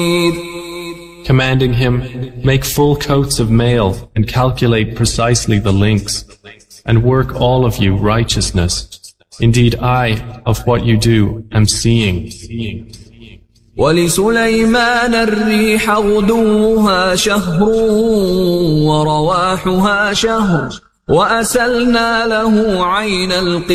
commanding him, make full coats of mail and calculate precisely the links, and work all of you righteousness. Indeed, I, of what you do, am seeing. ولسليمان الريح غدوها شهر ورواحها شهر وأسلنا له عين القطر